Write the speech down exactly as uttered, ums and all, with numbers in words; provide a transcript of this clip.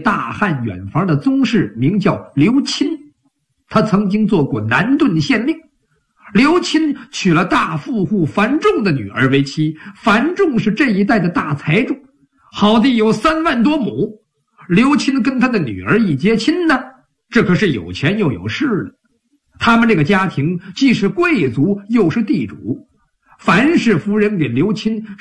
大汉远房的宗室，名叫刘钦，他曾经做过南顿县令。刘钦娶了大富户樊仲的女儿为妻，樊仲是这一带的大财主，好地有三万多亩。刘钦跟他的女儿一结亲呢，这可是有钱又有势了。他们这个家庭既是贵族又是地主，樊氏夫人给刘钦